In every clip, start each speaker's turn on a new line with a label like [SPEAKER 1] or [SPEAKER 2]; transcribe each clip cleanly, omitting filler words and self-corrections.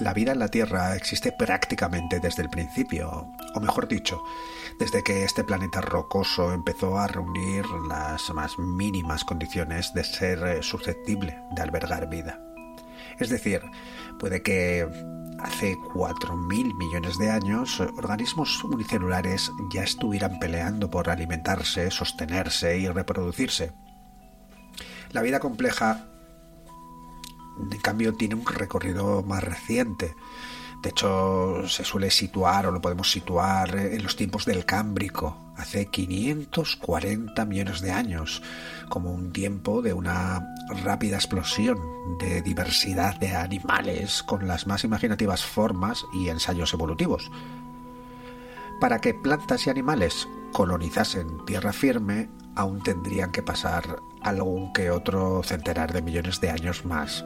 [SPEAKER 1] La vida en la Tierra existe prácticamente desde el principio, o mejor dicho, desde que este planeta rocoso empezó a reunir las más mínimas condiciones de ser susceptible de albergar vida. Es decir, puede que hace 4.000 millones de años organismos unicelulares ya estuvieran peleando por alimentarse, sostenerse y reproducirse. La vida compleja, en cambio, tiene un recorrido más reciente. De hecho, se suele situar, o lo podemos situar, en los tiempos del Cámbrico, hace 540 millones de años, como un tiempo de una rápida explosión de diversidad de animales con las más imaginativas formas y ensayos evolutivos. Para que plantas y animales colonizasen tierra firme, aún tendrían que pasar algún que otro centenar de millones de años más.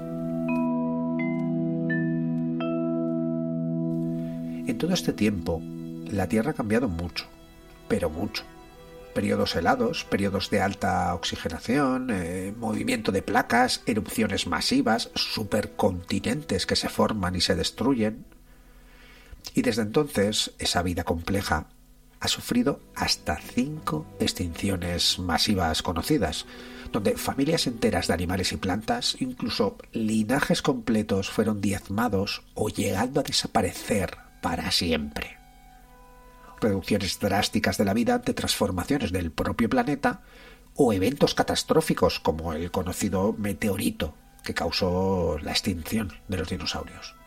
[SPEAKER 1] En todo este tiempo, la Tierra ha cambiado mucho, pero mucho. Periodos helados, periodos de alta oxigenación, movimiento de placas, erupciones masivas, supercontinentes que se forman y se destruyen. Y desde entonces, esa vida compleja ha sufrido hasta 5 extinciones masivas conocidas, donde familias enteras de animales y plantas, incluso linajes completos, fueron diezmados o llegando a desaparecer para siempre. Reducciones drásticas de la vida ante transformaciones del propio planeta o eventos catastróficos como el conocido meteorito que causó la extinción de los dinosaurios.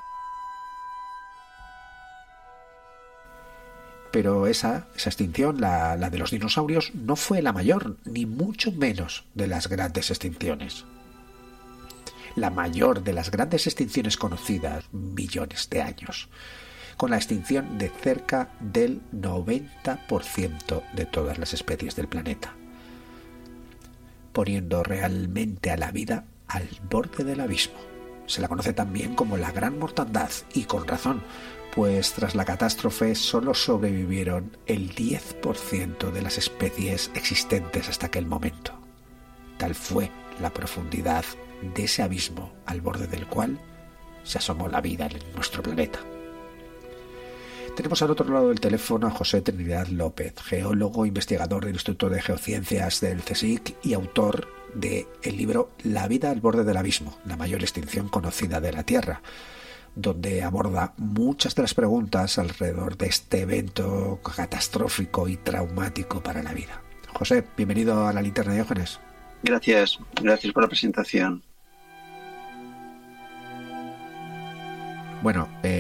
[SPEAKER 1] Pero esa extinción, la de los dinosaurios, no fue la mayor, ni mucho menos de las grandes extinciones. La mayor de las grandes extinciones conocidas, millones de años, con la extinción de cerca del 90% de todas las especies del planeta, poniendo realmente a la vida al borde del abismo. Se la conoce también como la Gran Mortandad, y con razón, pues tras la catástrofe solo sobrevivieron el 10% de las especies existentes hasta aquel momento. Tal fue la profundidad de ese abismo al borde del cual se asomó la vida en nuestro planeta. Tenemos al otro lado del teléfono a José Trinidad López, geólogo, investigador del Instituto de Geociencias del CSIC y autor del libro La vida al borde del abismo, la mayor extinción conocida de la Tierra, donde aborda muchas de las preguntas alrededor de este evento catastrófico y traumático para la vida. José, bienvenido a la Linterna de Diógenes.
[SPEAKER 2] Gracias por la presentación.
[SPEAKER 1] Bueno,